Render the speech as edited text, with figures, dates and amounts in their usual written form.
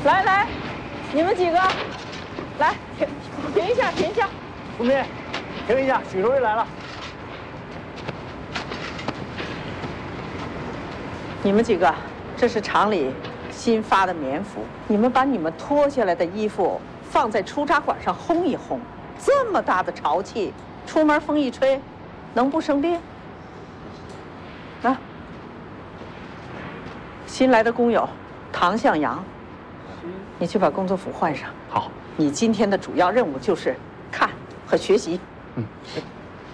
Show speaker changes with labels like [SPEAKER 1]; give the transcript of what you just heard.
[SPEAKER 1] 来来，你们几个，来停一下，停一下。
[SPEAKER 2] 顾明，停一下，许主任来了。
[SPEAKER 1] 你们几个，这是厂里新发的棉服，你们把你们脱下来的衣服放在出闸管上烘一烘，这么大的潮气，出门风一吹，能不生病？啊！新来的工友唐向阳，你去把工作服换上。
[SPEAKER 2] 好，
[SPEAKER 1] 你今天的主要任务就是看和学习。
[SPEAKER 2] 嗯。